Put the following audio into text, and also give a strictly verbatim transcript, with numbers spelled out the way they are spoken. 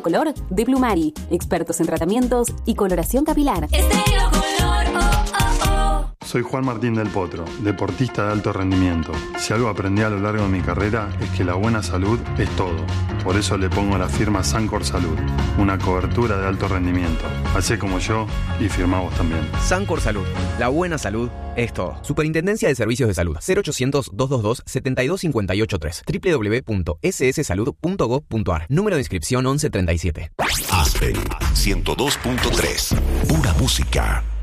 Estéreo Color de Plumari, expertos en tratamientos y coloración capilar. Estéreo Color, oh, oh, oh. Soy Juan Martín del Potro, deportista de alto rendimiento. Si algo aprendí a lo largo de mi carrera es que la buena salud es todo. Por eso le pongo la firma Sancor Salud, una cobertura de alto rendimiento. Hacé como yo y firmá vos también. Sancor Salud, la buena salud es todo. Superintendencia de Servicios de Salud, cero ochocientos, doscientos veintidós, setenta y dos cincuenta y ocho tres, doble u doble u doble u punto ese ese salud punto gob punto ar. Número de inscripción once treinta y siete. Aspen ciento dos punto tres. Pura música.